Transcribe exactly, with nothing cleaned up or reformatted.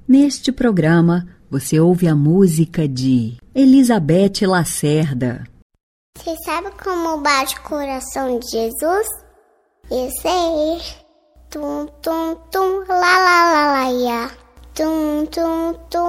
Neste programa, você ouve a música de Elizabeth Lacerda. Você sabe como bate o coração de Jesus? Eu sei. Tum, tum, tum, lá, lá, lá, lá, ia. Tum, tum, tum,